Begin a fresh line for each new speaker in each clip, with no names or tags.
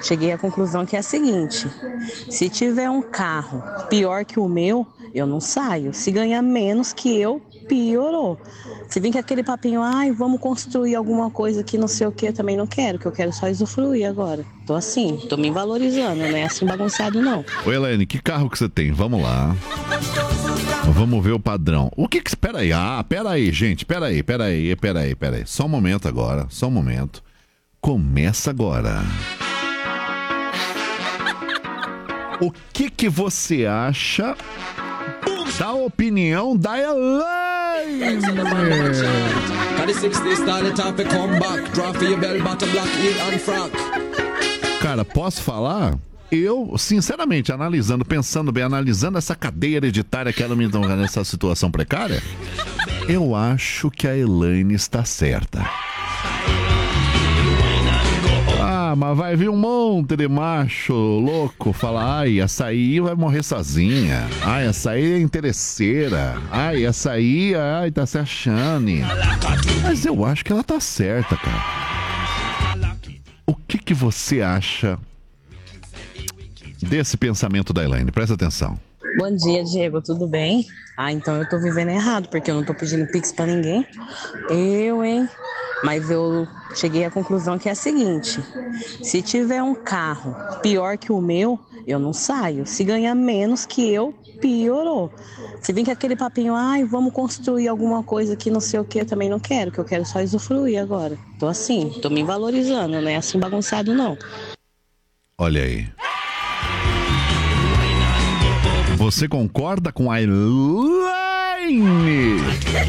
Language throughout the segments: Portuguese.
cheguei à conclusão que é a seguinte: se tiver um carro pior que o meu, eu não saio. Se ganhar menos que eu, piorou. Se vir com aquele papinho, ai, vamos construir alguma coisa que não sei o que, eu também não quero, que eu quero só usufruir agora. Tô assim, tô me valorizando, não é assim bagunçado não.
Ô Elaine, que carro que você tem? Vamos lá. Vamos ver o padrão. O que que... Peraí, peraí, gente, peraí. Só um momento agora, só um momento. Começa agora. O que que você acha da opinião da Elaine? Cara, posso falar? Eu, sinceramente, pensando bem, analisando essa cadeia hereditária que ela me dá nessa situação precária, eu acho que a Elaine está certa. Mas vai vir um monte de macho louco falar, ai, essa aí vai morrer sozinha. Ai, essa aí é interesseira. Ai, essa aí, ai, tá se achando. Mas eu acho que ela tá certa, cara. O que você acha desse pensamento da Elaine? Presta atenção.
Bom dia, Diego, tudo bem? Então eu tô vivendo errado, porque eu não tô pedindo pix pra ninguém. Hein? Mas eu cheguei à conclusão que é a seguinte: se tiver um carro pior que o meu, eu não saio. Se ganhar menos que eu, piorou. Se vir com aquele papinho, ai, vamos construir alguma coisa que não sei o que, eu também não quero, que eu quero só usufruir agora. Tô assim, tô me valorizando, não é assim bagunçado não.
Olha aí. Você concorda com a Elaine?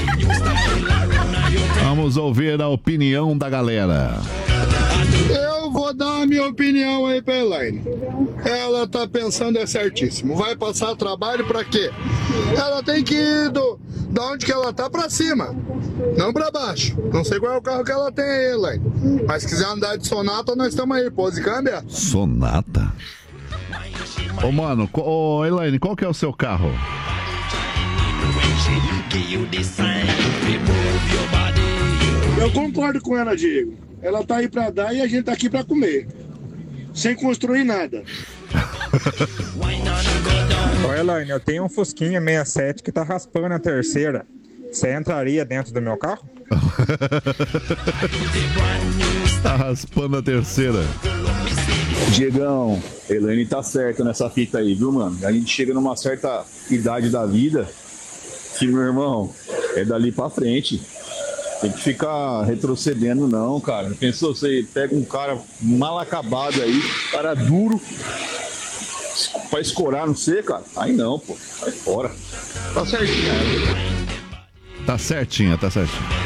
Vamos ouvir a opinião da galera.
Eu vou dar a minha opinião aí pra Elaine. Ela tá pensando certíssimo. Vai passar trabalho pra quê? Ela tem que ir da onde que ela tá pra cima, não pra baixo. Não sei qual é o carro que ela tem aí, Elaine. Mas se quiser andar de Sonata, nós estamos aí. Pose e câmbio.
Sonata? Ô, mano, Elaine, qual que é o seu carro?
Eu concordo com ela, Diego. Ela tá aí pra dar e a gente tá aqui pra comer. Sem construir nada.
Ô, Elaine, eu tenho um Fusquinha 67 que tá raspando a terceira. Você entraria dentro do meu carro?
Tá raspando a terceira.
Diegão, Elaine tá certa nessa fita aí, viu, mano? A gente chega numa certa idade da vida que, meu irmão, é dali pra frente. Tem que ficar retrocedendo, não, cara. Pensou, você pega um cara mal acabado aí, cara duro, pra escorar no C, cara? Aí não, pô. Sai fora. Tá certinho.
Tá certinha.